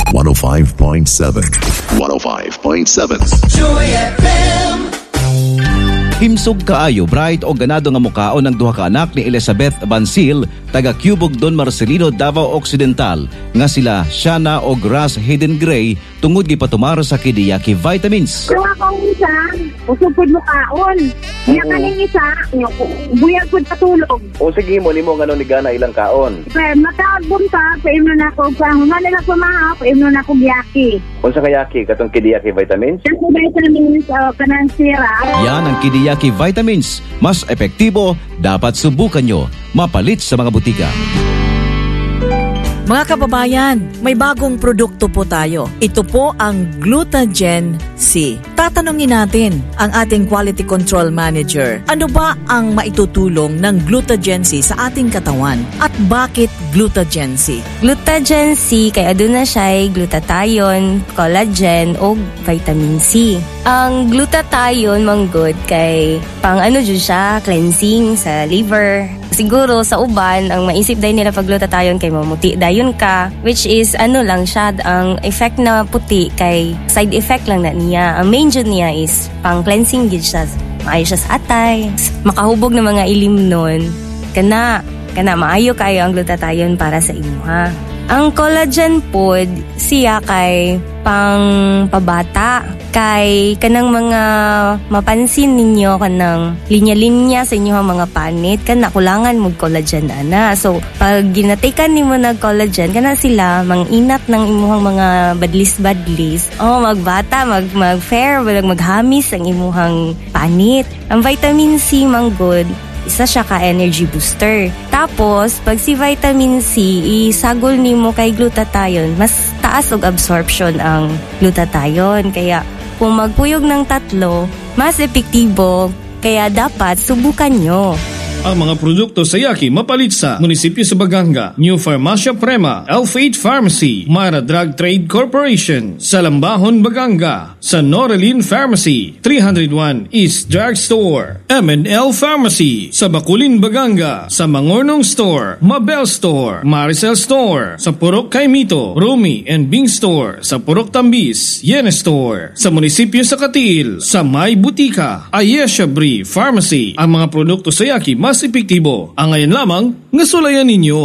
105.7. 105.7. Joy FM. Himsog kaayo bright o ganado nga mukaon ng duha ka anak ni Elizabeth Bansil taga Cubog Don Marcelino, Davao Occidental nga sila Shana o Grass Hidden Gray tungod gipatumar sa Kidiyaki Vitamins. Kung akong isa, usog po mukaon. Niya kaning isa, buyag po patulog. O sige mo, ni mo nga ni Gana ilang kaon. Pero matagbong ka, paimno na ako sa humanin ako maha, paimno na ako biyaki. Kung sa kayaki, katong Kidiyaki Vitamins? Kasi vitamins, kanang sira. Yan ang Kidiyaki Vitamins. Mas epektibo, dapat subukan nyo. Mapalit sa mga butika. Mga kababayan, may bagong produkto po tayo. Ito po ang Glutagen C. Tatanungin natin ang ating Quality Control Manager. Ano ba ang maitutulong ng Glutagen C sa ating katawan? At bakit Glutagen C? Glutagen C, kaya doon na siya glutathione, collagen o vitamin C. Ang glutathione, manggod, kay pang ano dyan siya, cleansing sa liver. Siguro sa uban, ang maisip dahil nila pag glutathione kay mamuti dayon ka, which is ano lang siya, ang effect na puti kay side effect lang na niya. Ang main dyan niya is pang cleansing gid siya. Maayo siya sa atay, makahubog ng mga ilim nun. Kana maayo kayo ang glutathione para sa imuha. Ang collagen pod siya kay pang pabata, kay kanang mga mapansin ninyo kanang linya-linya sa inyong mga panit, kana kulangan mo collagen ana. So pag ginatikan nimo nag collagen, kana sila manginat ng imuhang mga badlis-badlis. Magbata, mag-fair, maghamis ang imuhang panit. Ang vitamin C manggod, isa siya ka energy booster. Tapos, pag si vitamin C, isagol nimo kay glutathione, mas taas og absorption ang glutathione. Kaya, kung magpuyog ng tatlo, mas epektibo. Kaya dapat subukan nyo. Ang mga produkto sa Yaki mapalit sa Munisipyo sa Baganga, New Farmacia Prema, L8 Pharmacy, Mara Drug Trade Corporation, sa Lambahon, Baganga, sa Norelin Pharmacy, 301 East Drug Store, M&L Pharmacy, sa Bakulin, Baganga, sa Mangornong Store, Mabel Store, Maricel Store, sa Purok Kaimito, Rumi and Bing Store, sa Purok Tambis, Yene Store, sa Munisipyo sa Katil, sa May Butika, Ayesha Brie Pharmacy. Ang mga produkto sa Yaki mas epektibo. Ang ngayon lamang, ngasulayan ninyo.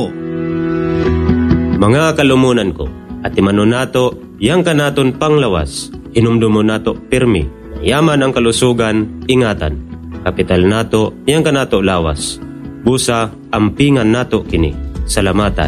Mga kalumunan ko, at imano nato, yang kanaton panglawas, inumdumo nato pirmi, yaman ang kalusugan, ingatan. Kapital nato, yang kanato lawas. Busa, ampingan nato kini. Salamatay.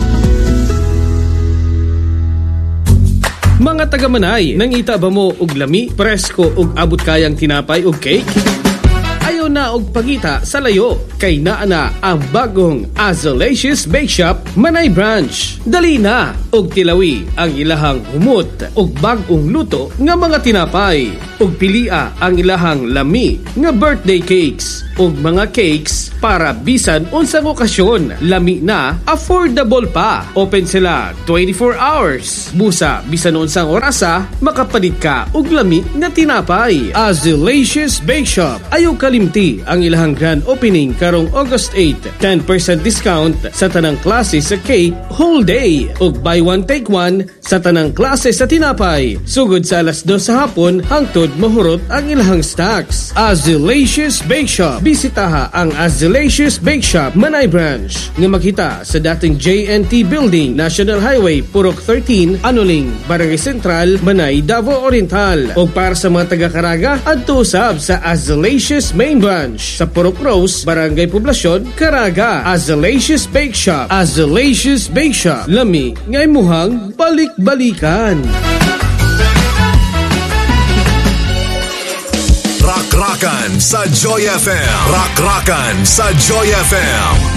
Mga taga-Manay, nangita ba mo og lami, presko og abot kayang tinapay og cake? Ayaw na og pagita sa layo, kay naana ang bagong Azalicious Bake Shop Manay Branch. Dali na og tilawi ang ilahang humot og bagong luto nga mga tinapay, og pilia ang ilahang lami nga birthday cakes og mga cakes para bisan unsang okasyon. Lami na, affordable pa. Open sila 24 hours. Busa bisan unsang orasa, makapalit ka og lami nga tinapay. Azalicious Bake Shop. Ayaw kalimti ang ilahang grand opening karong August 8. 10% discount sa tanang klase sa cake whole day, og buy one take one sa tanang klase sa tinapay. Sugod sa alas 2 sa hapon hangtod mahurot ang ilahang stocks. Azalicious Bake Shop. Bisitaha ang Azalicious Bake Shop Manay Branch nga makita sa dating JNT Building, National Highway, Purok 13, Anuling, Barangay Central, Manay, Davao Oriental. O para sa mga taga-Caraga, adto usab sa Azalicious Main Branch sa Purok Rose, Barangay Poblasyon, Caraga. Azalicious Bake Shop. Azalicious Bake Shop. Lami nga imuhang balik-balikan. Rak-rakan sa Joy FM. Rak-rakan sa Joy FM.